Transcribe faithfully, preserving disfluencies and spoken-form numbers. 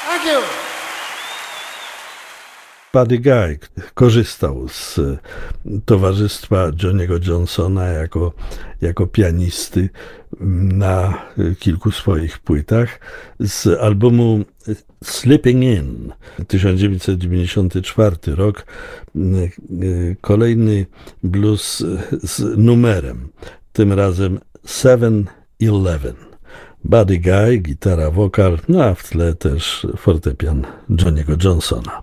Thank you. Buddy Guy korzystał z towarzystwa Johnny'ego Johnsona jako, jako pianisty na kilku swoich płytach. Z albumu Slipping In, tysiąc dziewięćset dziewięćdziesiąty czwarty rok, kolejny blues z numerem, tym razem seven eleven. Buddy Guy, gitara, wokal, no a w tle też fortepian Johnny'ego Johnsona.